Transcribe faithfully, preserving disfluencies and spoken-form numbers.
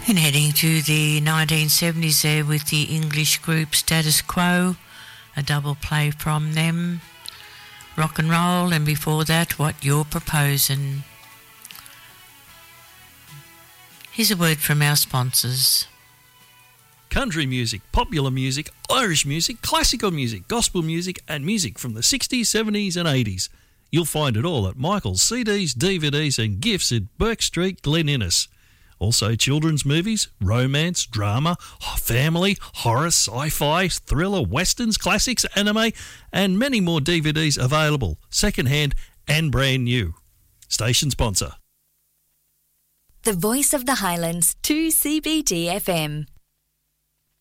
And heading to the nineteen seventies there with the English group Status Quo, a double play from them. Rock and roll, and before that, What You're Proposing. Here's a word from our sponsors. Country music, popular music, Irish music, classical music, gospel music and music from the sixties, seventies and eighties. You'll find it all at Michael's C Ds, D V Ds and gifts at Burke Street, Glen Innes. Also children's movies, romance, drama, family, horror, sci-fi, thriller, westerns, classics, anime and many more D V Ds available, second-hand and brand new. Station sponsor. The Voice of the Highlands, two C B D F M.